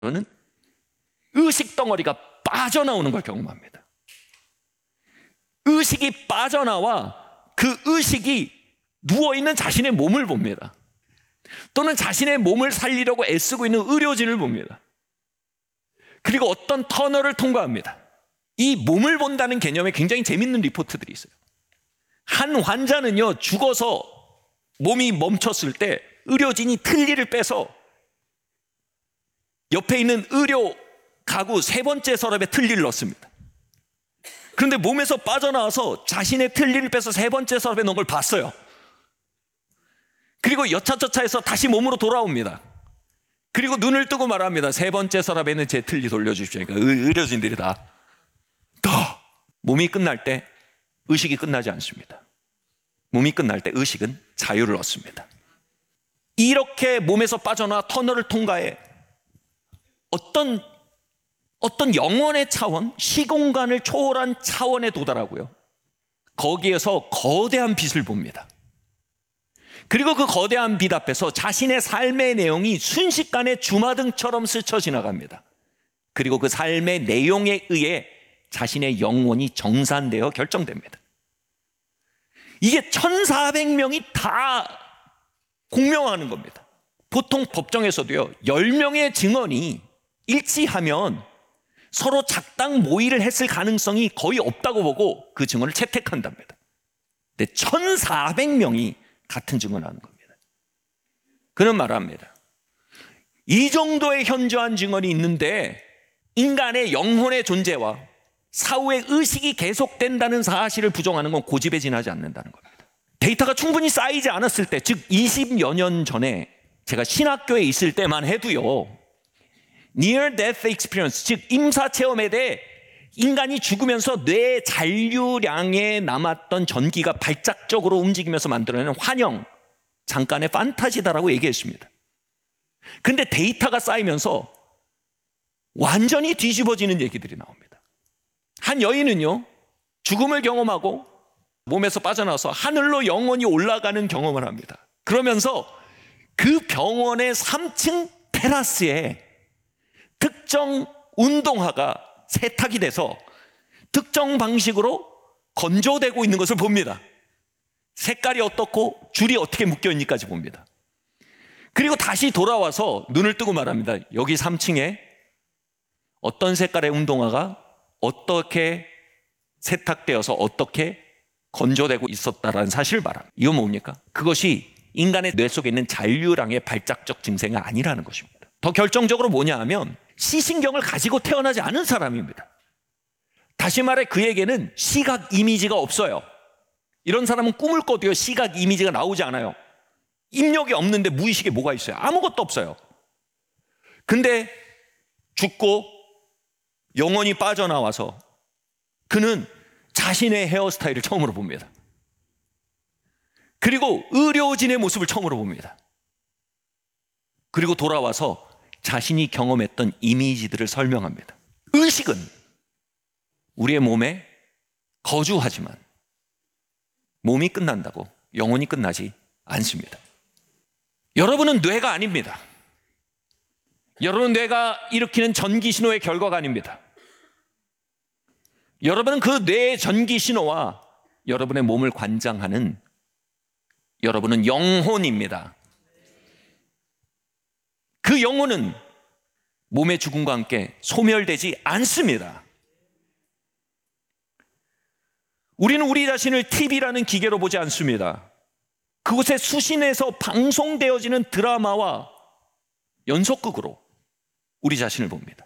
저는 의식 덩어리가 빠져나오는 걸 경험합니다. 의식이 빠져나와 그 의식이 누워있는 자신의 몸을 봅니다. 또는 자신의 몸을 살리려고 애쓰고 있는 의료진을 봅니다. 그리고 어떤 터널을 통과합니다. 이 몸을 본다는 개념에 굉장히 재밌는 리포트들이 있어요. 한 환자는요, 죽어서 몸이 멈췄을 때 의료진이 틀니를 빼서 옆에 있는 의료 가구 세 번째 서랍에 틀니를 넣습니다. 그런데 몸에서 빠져나와서 자신의 틀니를 빼서 세 번째 서랍에 넣은 걸 봤어요. 그리고 여차저차해서 다시 몸으로 돌아옵니다. 그리고 눈을 뜨고 말합니다. 세 번째 서랍에는 제 틀니 돌려주십시오. 그러니까 의료진들이 다 몸이 끝날 때 의식이 끝나지 않습니다. 몸이 끝날 때 의식은 자유를 얻습니다. 이렇게 몸에서 빠져나와 터널을 통과해 어떤 영혼의 차원, 시공간을 초월한 차원에 도달하고요. 거기에서 거대한 빛을 봅니다. 그리고 그 거대한 빛 앞에서 자신의 삶의 내용이 순식간에 주마등처럼 스쳐 지나갑니다. 그리고 그 삶의 내용에 의해 자신의 영혼이 정산되어 결정됩니다. 이게 1400명이 다 공명하는 겁니다. 보통 법정에서도요, 10명의 증언이 일치하면 서로 작당 모의를 했을 가능성이 거의 없다고 보고 그 증언을 채택한답니다. 근데 1400명이 같은 증언을 하는 겁니다. 그는 말합니다. 이 정도의 현저한 증언이 있는데 인간의 영혼의 존재와 사후의 의식이 계속된다는 사실을 부정하는 건 고집에 지나지 않는다는 겁니다. 데이터가 충분히 쌓이지 않았을 때, 즉 20여 년 전에 제가 신학교에 있을 때만 해도요, Near Death Experience, 즉 임사체험에 대해 인간이 죽으면서 뇌 잔류량에 남았던 전기가 발작적으로 움직이면서 만들어내는 환영, 잠깐의 판타지다라고 얘기했습니다. 근데 데이터가 쌓이면서 완전히 뒤집어지는 얘기들이 나옵니다. 한 여인은요, 죽음을 경험하고 몸에서 빠져나와서 하늘로 영원히 올라가는 경험을 합니다. 그러면서 그 병원의 3층 테라스에 특정 운동화가 세탁이 돼서 특정 방식으로 건조되고 있는 것을 봅니다. 색깔이 어떻고 줄이 어떻게 묶여있는지까지 봅니다. 그리고 다시 돌아와서 눈을 뜨고 말합니다. 여기 3층에 어떤 색깔의 운동화가 어떻게 세탁되어서 어떻게 건조되고 있었다라는 사실을 말합니다. 이건 뭡니까? 그것이 인간의 뇌 속에 있는 잔류량의 발작적 증세가 아니라는 것입니다. 더 결정적으로 뭐냐 하면 시신경을 가지고 태어나지 않은 사람입니다. 다시 말해 그에게는 시각 이미지가 없어요. 이런 사람은 꿈을 꿔도요, 시각 이미지가 나오지 않아요. 입력이 없는데 무의식에 뭐가 있어요? 아무것도 없어요. 근데 죽고 영혼이 빠져나와서 그는 자신의 헤어스타일을 처음으로 봅니다. 그리고 의료진의 모습을 처음으로 봅니다. 그리고 돌아와서 자신이 경험했던 이미지들을 설명합니다. 의식은 우리의 몸에 거주하지만 몸이 끝난다고 영혼이 끝나지 않습니다. 여러분은 뇌가 아닙니다. 여러분 뇌가 일으키는 전기 신호의 결과가 아닙니다. 여러분은 그 뇌의 전기 신호와 여러분의 몸을 관장하는 여러분은 영혼입니다. 그 영혼은 몸의 죽음과 함께 소멸되지 않습니다. 우리는 우리 자신을 TV라는 기계로 보지 않습니다. 그곳에 수신해서 방송되어지는 드라마와 연속극으로 우리 자신을 봅니다.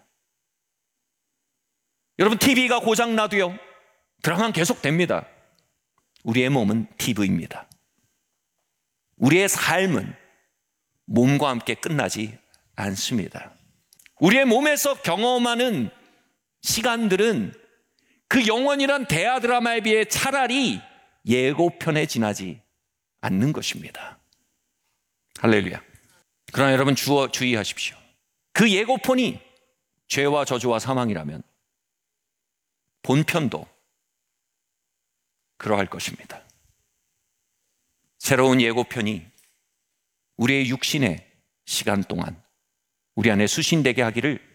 여러분, TV가 고장나도요, 드라마는 계속됩니다. 우리의 몸은 TV입니다. 우리의 삶은 몸과 함께 끝나지 않습니다. 우리의 몸에서 경험하는 시간들은 그 영원이란 대하 드라마에 비해 차라리 예고편에 지나지 않는 것입니다. 할렐루야. 그러나 여러분 주의하십시오. 그 예고편이 죄와 저주와 사망이라면 본편도 그러할 것입니다. 새로운 예고편이 우리의 육신의 시간 동안 우리 안에 수신되게 하기를